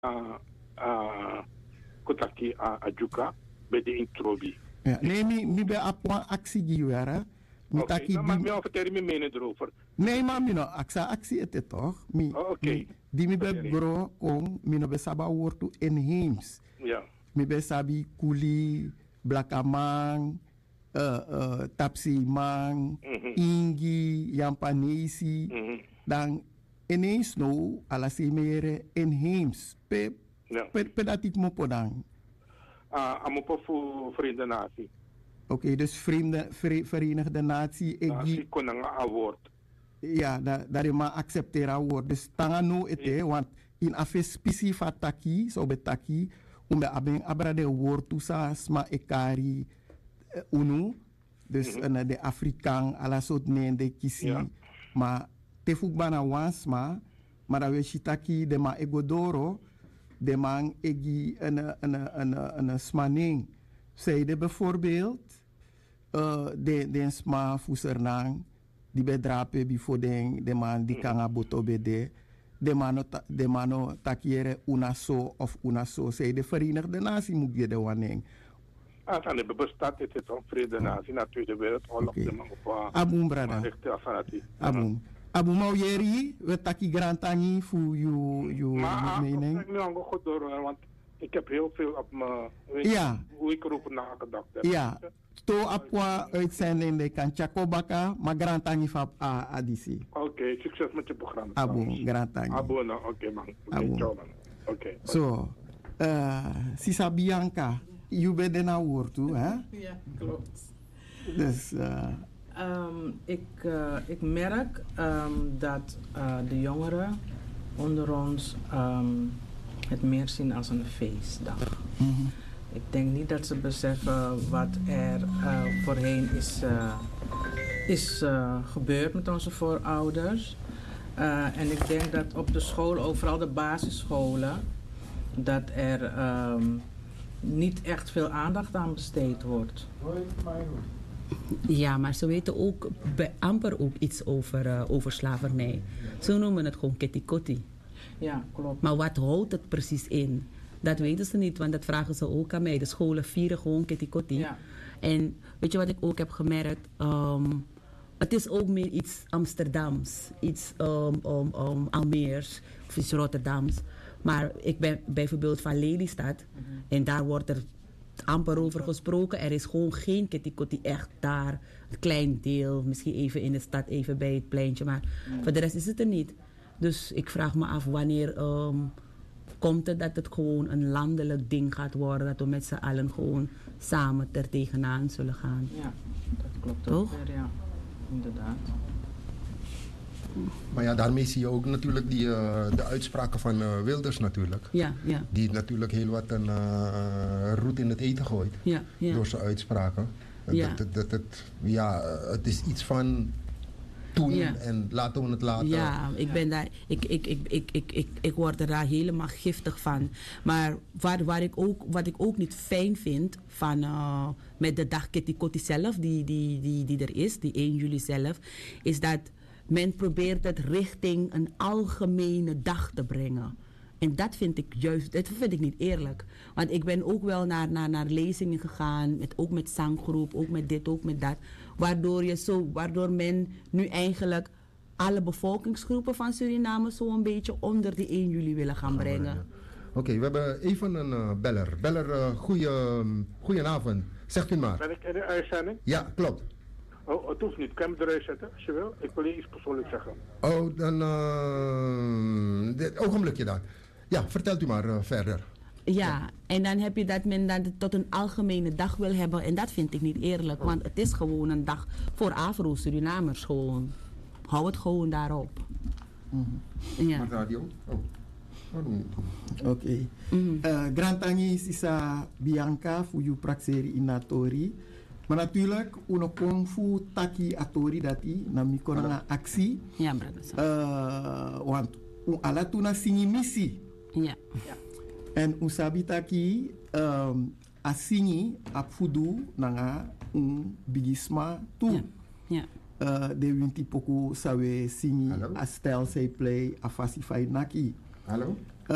kotaki ajuka bij de introbi. Ja, nee, mi be apwa actie giwara. Mi Oké, taki nou maar me vertel me mening erover. nee, maar mi no actie het toch? Oké. Di mi be bro kong mi no be saba wortu inheems. Ja. Mi be sabi kuli, blakamang, tapsi mang, ingi, yampanesi. Dan ineens no ala se mere inheems. Pe dat ik mo podang. Amo po voor Verenigde Natie. Oké, dus Verenigde Natie. Ik kon een award. Ja, dat je maar accepteren woord. Dus tanga no ete, want in afe spisi fataki, so betaki, umbe abeng abra de woord tusa sma ekari unu. Dus de Afrikaan, ala soort nende kisi. Maar te fukbana wans maar dat we shitaki de ma egodoro, de man egi een smaning. Zeiden bijvoorbeeld, de sma fusernang, die bedrape before de man die kan aboto bede, de mano takiere unaso of unaso. Zij de Verenigde Natie moet je de wanneer. Aan de bestaat het van Verenigde Natie na Tweede Wereldoorlog. Abum brada. Abum. Abu Maujeri, we taki grantangi voor je mening. Maar ik nu goed door, want ik heb heel veel op me, hoe ik erover nagedacht heb. Ja, to apwa uitzending de kan Chakobaka, maar grantangi van ADC. Oké, succes met je programma. Abu, grantangi. Abu, nou, oké man. Oké. Zo, Sisa Bianca, je bent er nou woord toe, hè? Ja, klopt. Dus, ik merk dat de jongeren onder ons het meer zien als een feestdag. Ik denk niet dat ze beseffen wat er voorheen is gebeurd met onze voorouders. En ik denk dat op de scholen, overal de basisscholen, dat er niet echt veel aandacht aan besteed wordt. Ja, maar ze weten ook amper ook iets over slavernij. Ze noemen het gewoon ketikoti. Ja, klopt. Maar wat houdt het precies in? Dat weten ze niet, want dat vragen ze ook aan mij. De scholen vieren gewoon ketikoti. Ja. En weet je wat ik ook heb gemerkt? Het is ook meer iets Amsterdams, iets Almeers of iets Rotterdams. Maar ik ben bijvoorbeeld van Lelystad en daar wordt er amper over gesproken. Er is gewoon geen ketikoti echt daar. Een klein deel, misschien even in de stad, even bij het pleintje. Maar voor de rest is het er niet. Dus ik vraag me af wanneer komt het dat het gewoon een landelijk ding gaat worden. Dat we met z'n allen gewoon samen er tegenaan zullen gaan. Ja, dat klopt toch? Ook weer, ja, inderdaad. Maar ja, daarmee zie je ook natuurlijk de uitspraken van Wilders natuurlijk. Ja, ja. Die natuurlijk heel wat een roet in het eten gooit. Ja, ja. Door zijn uitspraken. Ja. Het is iets van toen en laten we het laten. Ja, ik ben daar. Ik word er daar helemaal giftig van. Maar wat ik ook niet fijn vind van met de dag Ketikoti zelf, die er is, die 1 juli zelf, is dat men probeert het richting een algemene dag te brengen. En dat vind ik niet eerlijk. Want ik ben ook wel naar lezingen gegaan, ook met zanggroep, ook met dit, ook met dat. Waardoor men nu eigenlijk alle bevolkingsgroepen van Suriname zo een beetje onder die 1 juli willen gaan brengen. Oké, we hebben even een beller. Beller, goedenavond. Zegt u maar. Ben ik in de uitzending? Ja, klopt. Oh, het hoeft niet. Kan je hem eruit zetten als je wil? Ik wil je iets persoonlijk zeggen. Oh, dan... dit ogenblikje dan. Ja, vertelt u maar verder. Ja, en dan heb je dat men dat tot een algemene dag wil hebben. En dat vind ik niet eerlijk. Want het is gewoon een dag voor Afro-Surinamers gewoon. Hou het gewoon daarop. Ja. Met radio? Oké. Grantangi Sisa Bianca voor je praxeri in Natori. Maar natuurlijk, unokong fu taki atori dati na mikona actie. Ja, brother. Want ala tuna singi misi. Ja. En usabi taki asingi apfudu nanga bigisma tu. Ja. De winti poku sawe singi a stijl say play a fasify naki. Hallo?